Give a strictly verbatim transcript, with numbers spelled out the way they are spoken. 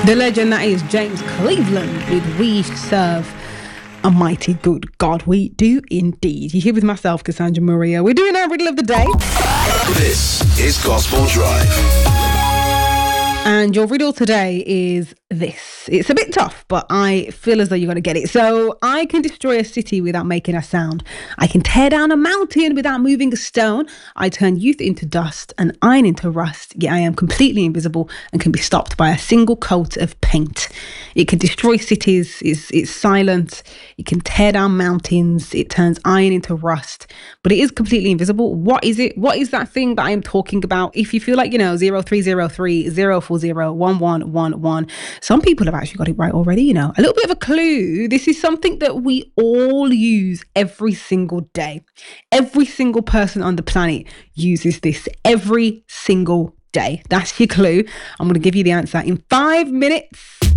The legend that is James Cleveland with We Serve a Mighty Good God. We do indeed. You're here with myself, Cassandra Maria. We're doing our riddle of the day. This is Gospel Drive. And your riddle today is this. It's a bit tough, but I feel as though you're going to get it. So I can destroy a city without making a sound. I can tear down a mountain without moving a stone. I turn youth into dust and iron into rust. Yet I am completely invisible and can be stopped by a single coat of paint. It can destroy cities. It's, it's silent. It can tear down mountains. It turns iron into rust. But it is completely invisible. What is it? What is that thing that I am talking about? If you feel like, you know, zero three zero three zero four zero one one one one. Some people have actually got it right already, you know. A little bit of a clue. This is something that we all use every single day. Every single person on the planet uses this every single day. That's your clue. I'm going to give you the answer in five minutes.